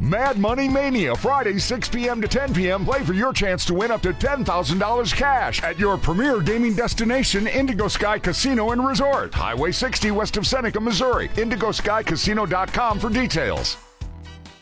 Mad Money Mania, Friday, 6 p.m. to 10 p.m. Play for your chance to win up to $10,000 cash at your premier gaming destination, Indigo Sky Casino and Resort. Highway 60 west of Seneca, Missouri. IndigoSkyCasino.com for details.